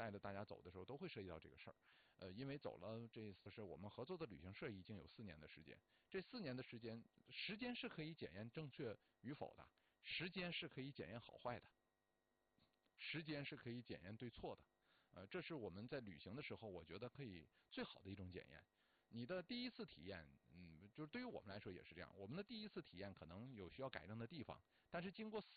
带着大家走的时候，都会涉及到这个事儿。因为走了这一次是我们合作的旅行社已经有4年的时间，这4年的时间是可以检验正确与否的，时间是可以检验好坏的，时间是可以检验对错的。这是我们在旅行的时候，我觉得可以最好的一种检验。你的第一次体验，就是对于我们来说也是这样。我们的第一次体验可能有需要改正的地方，但是经过